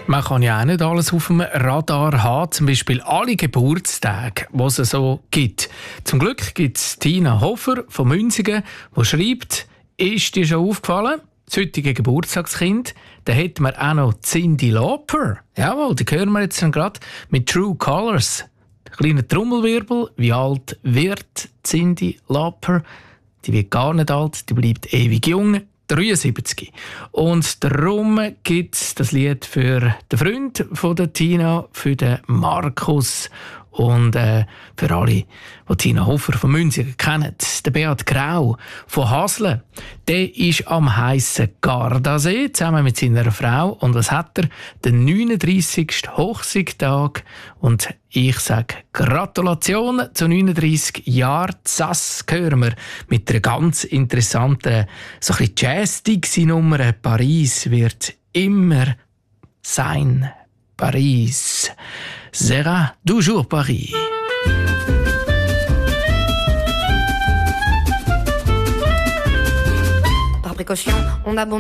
Man kann ja auch nicht alles auf dem Radar haben, zum Beispiel alle Geburtstage, die es so gibt. Zum Glück gibt es Tina Hofer von Münzigen, die schreibt, ist dir schon aufgefallen, das heutige Geburtstagskind, da hätten wir auch noch Cyndi Lauper. Jawohl, die hören wir jetzt gerade mit True Colors. Kleiner Trommelwirbel, wie alt wird Cyndi Lauper? Die wird gar nicht alt, die bleibt ewig jung. 73. Und darum gibt es das Lied für den Freund von der Tina, für den Markus und für alle, die Tina Hofer von Münzigen kennen. Der Beat Grau von Hasle, der ist am heissen Gardasee zusammen mit seiner Frau. Und was hat er? Den 39. Hochzeitstag. Und ich sage Gratulation zu 39 Jahren. Das hören wir mit einer ganz interessanten, so ein bisschen Jazz-Dixie-Nummer. Paris wird immer sein. Paris sera toujours Paris. Par précaution, on abonde